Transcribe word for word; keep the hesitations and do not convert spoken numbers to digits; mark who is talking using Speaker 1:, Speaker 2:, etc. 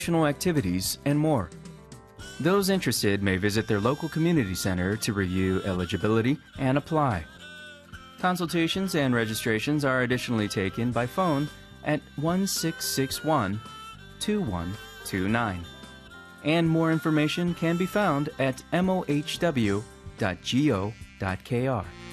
Speaker 1: activities, and more. Those interested may visit their local community center to review eligibility and apply. Consultations and registrations are additionally taken by phone at one six six one, two one two nine. And more information can be found at m o h w dot go dot k r.